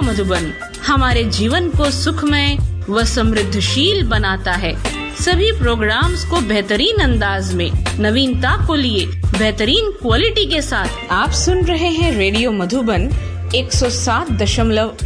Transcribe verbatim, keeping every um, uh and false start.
मधुबन हमारे जीवन को सुखमय व समृद्धशील बनाता है। सभी प्रोग्राम्स को बेहतरीन अंदाज में नवीनता को लिए बेहतरीन क्वालिटी के साथ आप सुन रहे हैं रेडियो मधुबन एक सौ सात दशमलव